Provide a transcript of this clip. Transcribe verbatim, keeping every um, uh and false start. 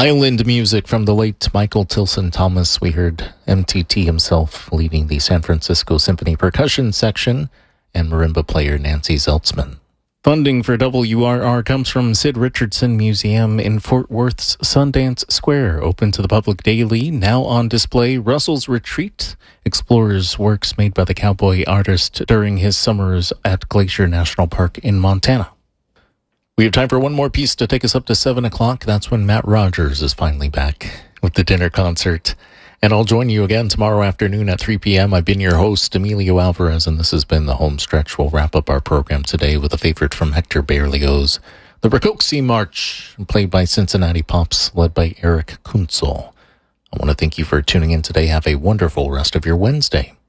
Island music from the late Michael Tilson Thomas. We heard M T T himself leading the San Francisco Symphony percussion section, and marimba player Nancy Zeltzman. Funding for W R R comes from Sid Richardson Museum in Fort Worth's Sundance Square, open to the public daily. Now on display, Russell's Retreat explores works made by the cowboy artist during his summers at Glacier National Park in Montana. We have time for one more piece to take us up to seven o'clock. That's when Matt Rogers is finally back with the dinner concert. And I'll join you again tomorrow afternoon at three p.m. I've been your host, Emilio Alvarez, and this has been The Home Stretch. We'll wrap up our program today with a favorite from Hector Berlioz, the Rakoczy March, played by Cincinnati Pops, led by Eric Kunzel. I want to thank you for tuning in today. Have a wonderful rest of your Wednesday.